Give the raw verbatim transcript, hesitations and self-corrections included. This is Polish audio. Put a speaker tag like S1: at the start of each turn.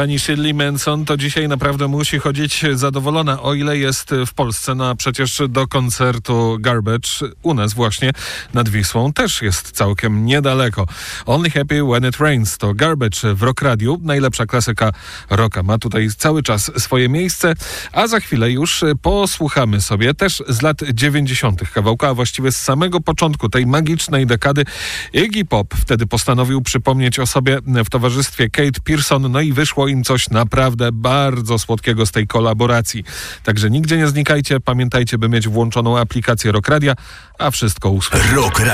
S1: Pani Shirley Manson to dzisiaj naprawdę musi chodzić zadowolona, o ile jest w Polsce. No a przecież do koncertu Garbage u nas właśnie nad Wisłą też jest całkiem niedaleko. Only Happy When It Rains to Garbage w Rock Radiu. Najlepsza klasyka rocka ma tutaj cały czas swoje miejsce, a za chwilę już posłuchamy sobie też z lat dziewięćdziesiątych kawałka, a właściwie z samego początku tej magicznej dekady. Iggy Pop wtedy postanowił przypomnieć o sobie w towarzystwie Kate Pierson, no i wyszło im coś naprawdę bardzo słodkiego z tej kolaboracji. Także nigdzie nie znikajcie, pamiętajcie, by mieć włączoną aplikację Rock Radia, a wszystko usłyszeć.